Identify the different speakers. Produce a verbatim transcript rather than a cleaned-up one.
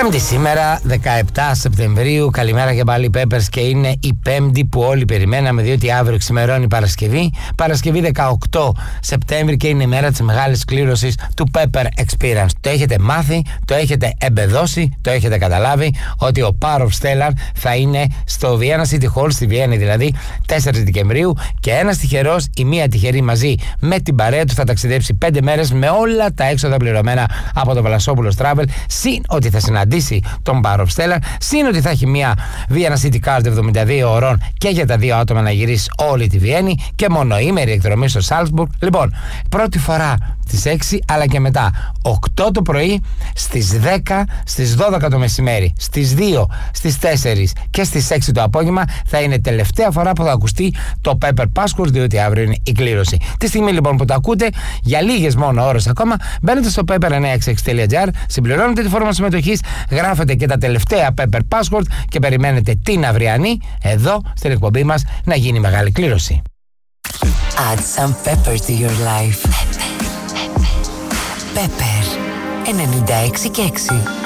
Speaker 1: Πέμπτη σήμερα, δεκαεπτά Σεπτεμβρίου. Καλημέρα και πάλι Peppers, και είναι η Πέμπτη που όλοι περιμέναμε, διότι αύριο ξημερώνει Παρασκευή. Παρασκευή δεκαοκτώ Σεπτέμβρη και είναι η μέρα της μεγάλης κλήρωσης του Pepper Experience. Το έχετε μάθει, το έχετε εμπεδώσει, το έχετε καταλάβει ότι ο Power of Stellar θα είναι στο Vienna City Hall, στη Βιέννη δηλαδή, τέσσερις Δεκεμβρίου, και ένας τυχερός ή μία τυχερή μαζί με την παρέα του θα ταξιδέψει πέντε μέρες με όλα τα έξοδα πληρωμένα από το Βλασόπουλος Travel, συν ότι θα συναντήσει τον Power of Stellar, συν ότι θα έχει μια Vienna City Card εβδομήντα δύο ώρων και για τα δύο άτομα να γυρίσει όλη τη Βιέννη και μονοήμερη εκδρομή στο Salzburg. Λοιπόν, πρώτη φορά στις έξι, αλλά και μετά οκτώ το πρωί, στις δέκα, στις δώδεκα το μεσημέρι, στις δύο, στις τέσσερις και στις έξι το απόγευμα θα είναι τελευταία φορά που θα ακουστεί το Pepper Passport, διότι αύριο είναι η κλήρωση. Τη στιγμή λοιπόν που το ακούτε, για λίγες μόνο ώρες ακόμα, μπαίνετε στο pepper εννιακόσια εξήντα έξι τελεία τζι άρ, συμπληρώνετε τη φόρμα συμμετοχής, γράφετε και τα τελευταία Pepper Passport και περιμένετε την αυριανή εδώ στην εκπομπή μας να γίνει μεγάλη κλήρωση.
Speaker 2: Add some pepper to your life. Pepper ενενήντα έξι και έξι.